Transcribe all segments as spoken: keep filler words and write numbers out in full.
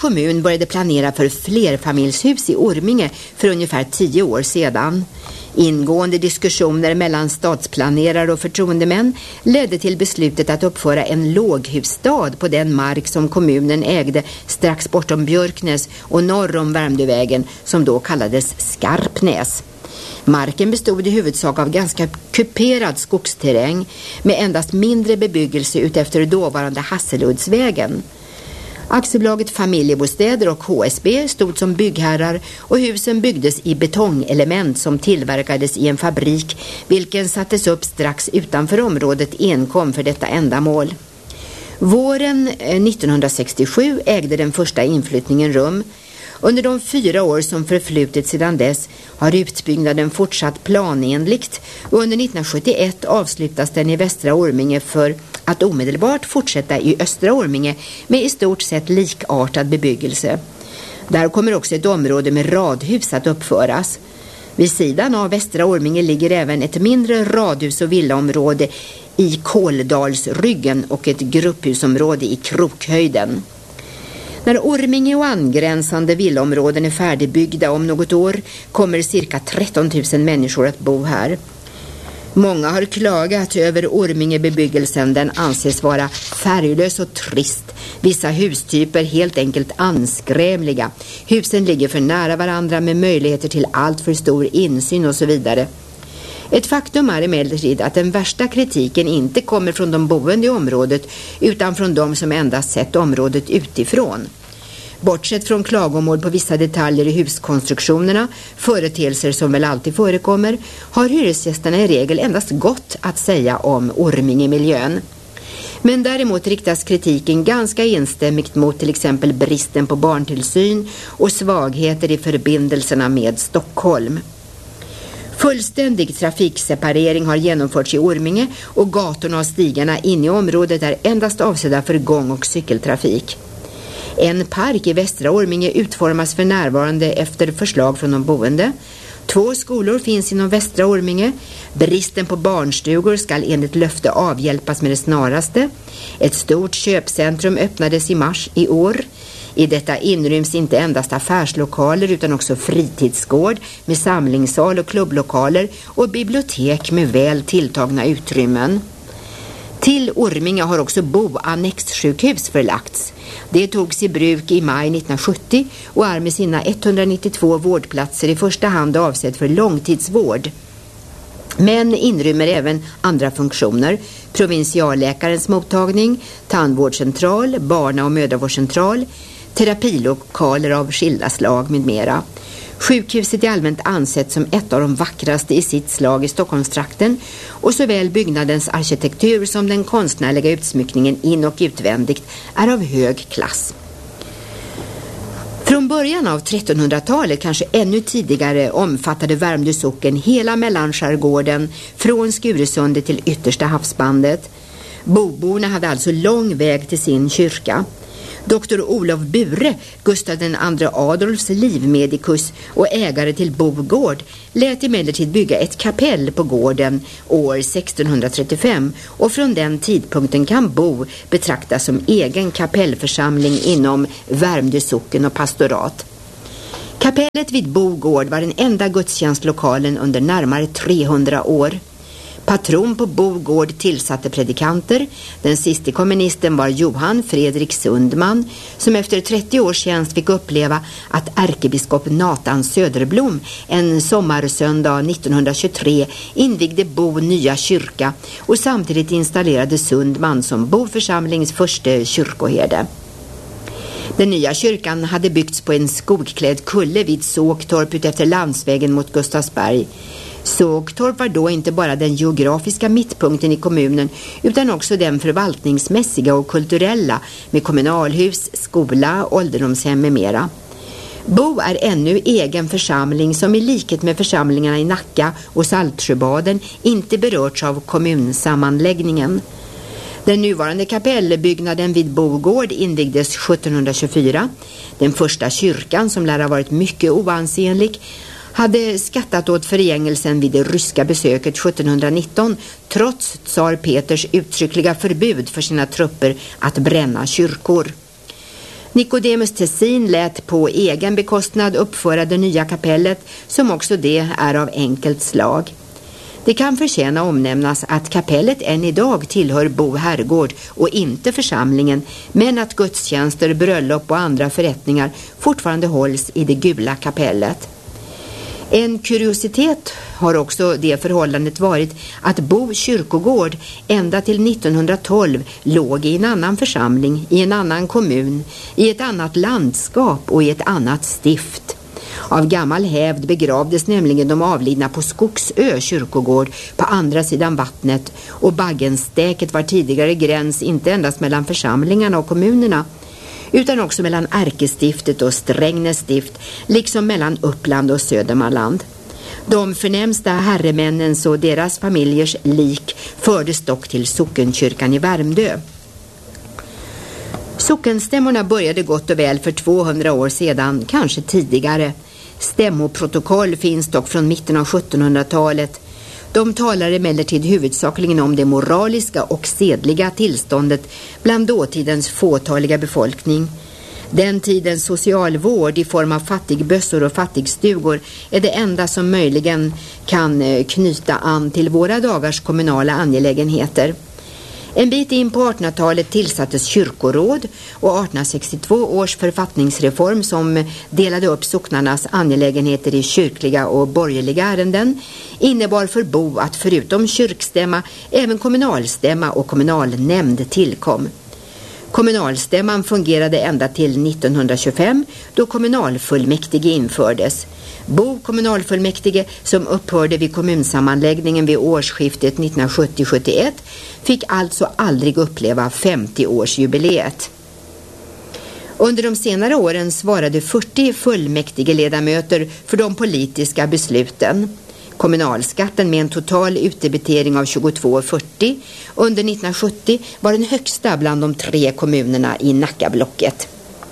kommun började planera för flerfamiljshus i Orminge för ungefär tio år sedan. Ingående diskussioner mellan stadsplanerare och förtroendemän ledde till beslutet att uppföra en låghusstad på den mark som kommunen ägde strax bortom Björknäs och norr om Värmdövägen, som då kallades Skarpnäs. Marken bestod i huvudsak av ganska kuperad skogsterräng med endast mindre bebyggelse utefter dåvarande Hasseluddsvägen. Aktiebolaget Familjebostäder och H S B stod som byggherrar och husen byggdes i betongelement som tillverkades i en fabrik vilken sattes upp strax utanför området enkom för detta ändamål. Våren nittonhundrasextiosju ägde den första inflyttningen rum. Under de fyra år som förflutit sedan dess har utbyggnaden fortsatt planenligt och under nittonhundrasjuttioett avslutas den i Västra Orminge för att omedelbart fortsätta i Östra Orminge med i stort sett likartad bebyggelse. Där kommer också ett område med radhus att uppföras. Vid sidan av Västra Orminge ligger även ett mindre radhus- och villaområde i Kåldalsryggen och ett grupphusområde i Krokhöjden. När Orminge och angränsande villaområden är färdigbyggda om något år kommer cirka tretton tusen människor att bo här. Många har klagat över Orminge-bebyggelsen. Den anses vara färglös och trist. Vissa hustyper helt enkelt anskrämliga. Husen ligger för nära varandra med möjligheter till allt för stor insyn och så vidare. Ett faktum är emellertid att den värsta kritiken inte kommer från de boende i området utan från de som endast sett området utifrån. Bortsett från klagomål på vissa detaljer i huskonstruktionerna, företeelser som väl alltid förekommer, har hyresgästerna i regel endast gott att säga om Orminge-miljön. Men däremot riktas kritiken ganska enstämmigt mot till exempel bristen på barntillsyn och svagheter i förbindelserna med Stockholm. Fullständig trafikseparering har genomförts i Orminge och gatorna och stigarna inne i området är endast avsedda för gång- och cykeltrafik. En park i Västra Orminge utformas för närvarande efter förslag från de boende. Två skolor finns inom Västra Orminge. Bristen på barnstugor ska enligt löfte avhjälpas med det snaraste. Ett stort köpcentrum öppnades i mars i år. I detta inryms inte endast affärslokaler utan också fritidsgård med samlingssal och klubblokaler och bibliotek med väl tilltagna utrymmen. Till Orminge har också Bo-annexsjukhus förlagts. Det togs i bruk i maj nittonhundrasjuttio och är med sina etthundranittiotvå vårdplatser i första hand avsedd för långtidsvård. Men inrymmer även andra funktioner: provinsialläkarens mottagning, tandvårdscentral, barna- och mödravårdscentral, terapilokaler av skilda slag med mera. Sjukhuset är allmänt ansett som ett av de vackraste i sitt slag i Stockholmstrakten och såväl byggnadens arkitektur som den konstnärliga utsmyckningen in- och utvändigt är av hög klass. Från början av trettonhundratalet, kanske ännu tidigare, omfattade Värmdö socken hela mellanskärgården från Skuresundet till yttersta havsbandet. Boborna hade alltså lång väg till sin kyrka. Doktor Olof Bure, Gustav den andre Adolfs livmedikus och ägare till Bogård, lät emellertid bygga ett kapell på gården år sextonhundratrettiofem och från den tidpunkten kan Bo betraktas som egen kapellförsamling inom Värmdö socken och pastorat. Kapellet vid Bogård var den enda gudstjänstlokalen under närmare trehundra år. Patron på Bogård tillsatte predikanter. Den sista kommunisten var Johan Fredrik Sundman, som efter trettio års tjänst fick uppleva att ärkebiskop Nathan Söderblom en sommarsöndag nittonhundratjugotre invigde Bo nya kyrka och samtidigt installerade Sundman som Boförsamlings första kyrkoherde. Den nya kyrkan hade byggts på en skogklädd kulle vid Sågtorp ut efter landsvägen mot Gustavsberg. Sågtorp var då inte bara den geografiska mittpunkten i kommunen utan också den förvaltningsmässiga och kulturella med kommunalhus, skola, ålderdomshem med mera. Bo är ännu egen församling som i likhet med församlingarna i Nacka och Saltsjöbaden inte berörts av kommunsammanläggningen. Den nuvarande kapellbyggnaden vid Bogård invigdes sjuttonhundratjugofyra. Den första kyrkan, som lär ha varit mycket oansenlig, hade skattat åt förgängelsen vid det ryska besöket sjuttonhundranitton trots tsar Peters uttryckliga förbud för sina trupper att bränna kyrkor. Nicodemus Tessin lät på egen bekostnad uppföra det nya kapellet, som också det är av enkelt slag. Det kan förtjäna omnämnas att kapellet än idag tillhör Bo herrgård och inte församlingen, men att gudstjänster, bröllop och andra förrättningar fortfarande hålls i det gula kapellet. En kuriositet har också det förhållandet varit att Bo kyrkogård ända till nittonhundratolv låg i en annan församling, i en annan kommun, i ett annat landskap och i ett annat stift. Av gammal hävd begravdes nämligen de avlidna på Skogsö kyrkogård på andra sidan vattnet, och Baggenstäket var tidigare gräns inte endast mellan församlingarna och kommunerna, utan också mellan Ärkestiftet och Strängnäs stift, liksom mellan Uppland och Södermanland. De förnämsta herremännens och deras familjers lik fördes dock till sockenkyrkan i Värmdö. Sockenstämmorna började gott och väl för tvåhundra år sedan, kanske tidigare. Stämmoprotokoll finns dock från mitten av sjuttonhundratalet. De talar emellertid huvudsakligen om det moraliska och sedliga tillståndet bland dåtidens fåtaliga befolkning. Den tidens socialvård i form av fattigbössor och fattigstugor är det enda som möjligen kan knyta an till våra dagars kommunala angelägenheter. En bit in på artonhundratalet tillsattes kyrkoråd, och artonhundrasextiotvå års författningsreform som delade upp socknarnas angelägenheter i kyrkliga och borgerliga ärenden innebar för Bo att förutom kyrkstämma även kommunalstämma och kommunalnämnd tillkom. Kommunalstämman fungerade ända till nittonhundratjugofem, då kommunalfullmäktige infördes. Bo kommunalfullmäktige, som upphörde vid kommunsammanläggningen vid årsskiftet nittonhundrasjuttio sjuttioett, fick alltså aldrig uppleva femtioårsjubileet. Under de senare åren svarade fyrtio fullmäktige ledamöter för de politiska besluten. Kommunalskatten med en total utdebitering av tjugotvå komma fyrtio under nittonhundrasjuttio var den högsta bland de tre kommunerna i Nackablocket.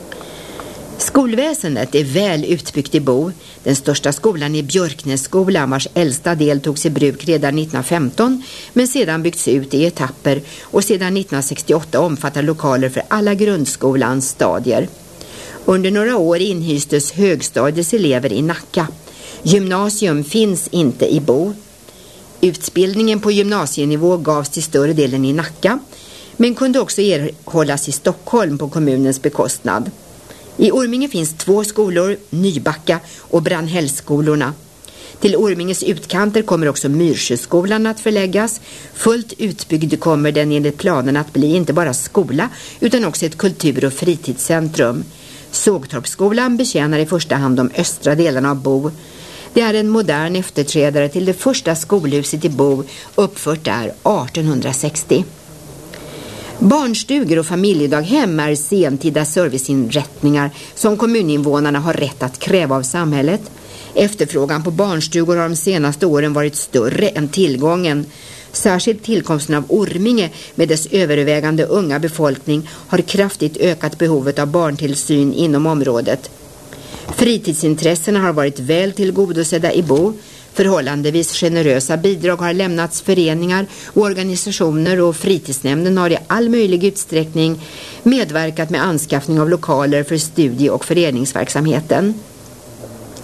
Skolväsendet är väl utbyggt i Bo. Den största skolan är Björknässkolan, vars äldsta del togs i bruk redan nittonhundrafemton, men sedan byggts ut i etapper, och sedan nittonhundrasextioåtta omfattar lokaler för alla grundskolans stadier. Under några år inhystes högstadiets elever i Nacka. Gymnasium finns inte i Bo. Utbildningen på gymnasienivå gavs till större delen i Nacka, men kunde också erhållas i Stockholm på kommunens bekostnad. I Orminge finns två skolor, Nybacka och Brannhällsskolorna. Till Orminges utkanter kommer också Myrsjöskolan att förläggas. Fullt utbyggd kommer den enligt planen att bli inte bara skola utan också ett kultur- och fritidscentrum. Sågtorpsskolan betjänar i första hand de östra delarna av Bo. Det är en modern efterträdare till det första skolhuset i Bo, uppfört där artonhundrasextio. Barnstugor och familjedaghem är sentida serviceinrättningar som kommuninvånarna har rätt att kräva av samhället. Efterfrågan på barnstugor har de senaste åren varit större än tillgången. Särskilt tillkomsten av Orminge med dess övervägande unga befolkning har kraftigt ökat behovet av barntillsyn inom området. Fritidsintressena har varit väl tillgodosedda i Bo. Förhållandevis generösa bidrag har lämnats föreningar och organisationer, och fritidsnämnden har i all möjlig utsträckning medverkat med anskaffning av lokaler för studie- och föreningsverksamheten.